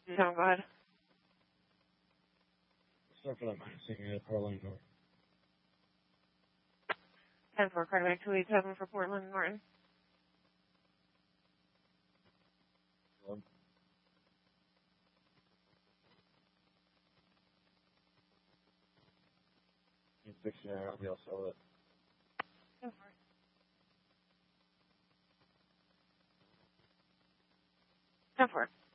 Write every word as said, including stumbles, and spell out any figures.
No, go ahead. Start for that minus taking at Portland North. ten four, cardiac two eight seven for Portland, Norton. One. Six, yeah, I'll be all set with it. ten four. ten four.